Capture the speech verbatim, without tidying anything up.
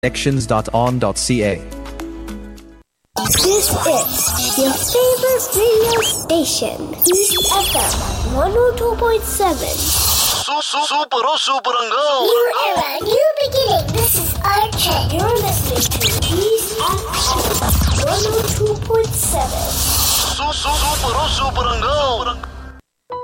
connections dot on dot c a. This is your favorite radio station, East F M one oh two point seven. Super, super, New era, new beginning. This is Archer. You're listening to East F M one oh two point seven. super, super, super,